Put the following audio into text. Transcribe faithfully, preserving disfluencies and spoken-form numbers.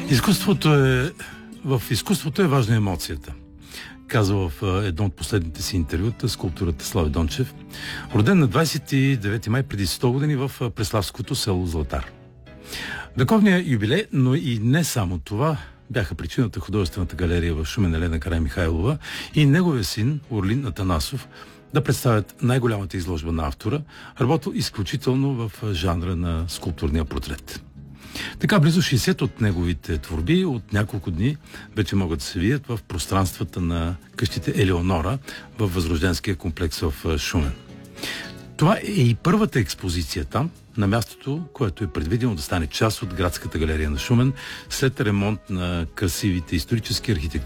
Изкуството е... В изкуството е важна емоцията, казва в едно от последните си интервюта скулпторът Слави Дончев, роден на двадесет и девети май преди сто години в преславското село Златар. Вековният юбилей, но и не само това, бяха причината художествената галерия в Шумен Елена Карамихайлова и неговия син Орлин Атанасов да представят най-голямата изложба на автора, работил изключително в жанра на скулптурния портрет. Така близо шейсет от неговите творби от няколко дни вече могат да се видят в пространствата на къщите Елеонора в Възрожденския комплекс в Шумен. Това е и първата експозиция там, на мястото, което е предвидено да стане част от градската галерия на Шумен след ремонт на красивите исторически, архитектурни